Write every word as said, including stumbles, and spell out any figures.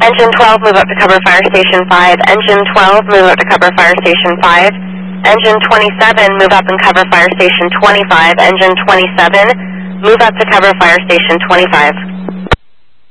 Engine twelve, move up to cover Fire Station five. Engine twelve, move up to cover Fire Station five. Engine twenty-seven, move up and cover Fire Station twenty-five. Engine twenty-seven, move up to cover Fire Station twenty-five.